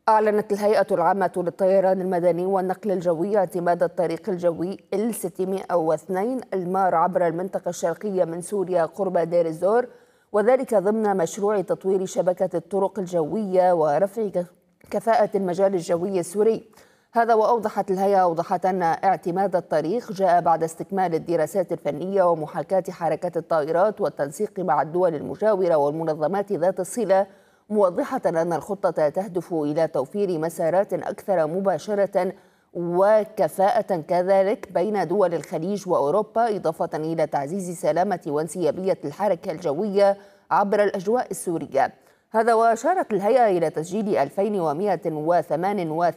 أعلنت الهيئة العامة للطيران المدني والنقل الجوي اعتماد الطريق الجوي ال602 المار عبر المنطقة الشرقية من سوريا قرب دير الزور، وذلك ضمن مشروع تطوير شبكة الطرق الجوية ورفع كفاءة المجال الجوي السوري. هذا وأوضحت الهيئة أن اعتماد الطريق جاء بعد استكمال الدراسات الفنية ومحاكاة حركة الطائرات والتنسيق مع الدول المجاورة والمنظمات ذات الصلة، موضحة أن الخطة تهدف إلى توفير مسارات أكثر مباشرة وكفاءة كذلك بين دول الخليج وأوروبا، إضافة إلى تعزيز سلامة وانسيابية الحركة الجوية عبر الأجواء السورية. هذا وأشارت الهيئة إلى تسجيل 2188